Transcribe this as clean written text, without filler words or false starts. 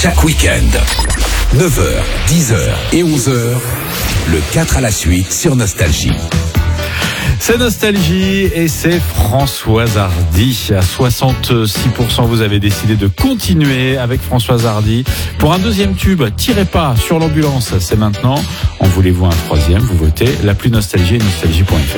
Chaque week-end, 9h, 10h et 11h, le 4 à la suite sur Nostalgie. C'est Nostalgie et c'est Françoise Hardy. À 66%, vous avez décidé de continuer avec Françoise Hardy. Pour un deuxième tube, tirez pas sur l'ambulance, c'est maintenant. En voulez-vous un troisième? Vous votez la plus nostalgie et nostalgie.fr.